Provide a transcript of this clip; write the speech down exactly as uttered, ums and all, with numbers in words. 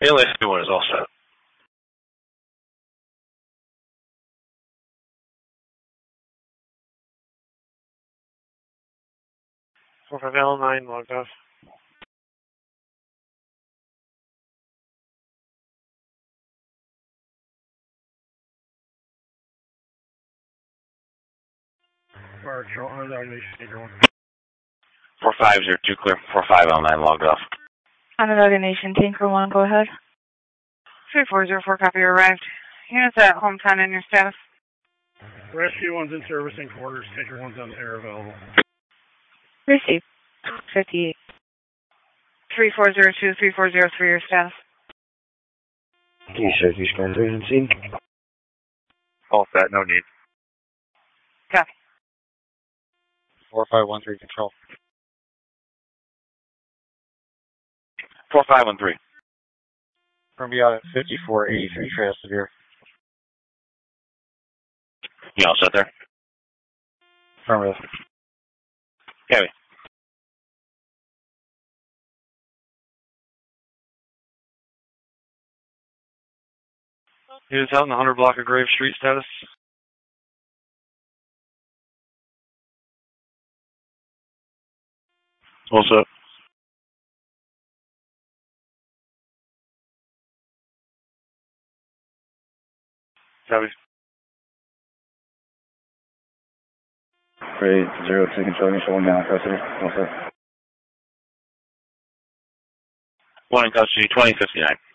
A L S two one is all set. four five L nine logged off. Or four five zero two clear. four five L nine logged off. Onondaga Nation, Tanker one, go ahead. three four zero four, copy, arrived. Units at Hometown in your status. Rescue one's in servicing quarters. Tanker one's on air available. Receive. fifty-eight. three four zero two, three four zero three, your status. Can you check these guys urgency? All set, no need. Copy. four five one three, control. four five one three. From beyond at fifty-four eighty-three, trail severe. You all set there? Affirmative. Copy. Units out in the one hundred block of Grave Street status. All set. Copy. Great, zero two control, initial one down, custody. All set. One in custody, twenty fifty-nine.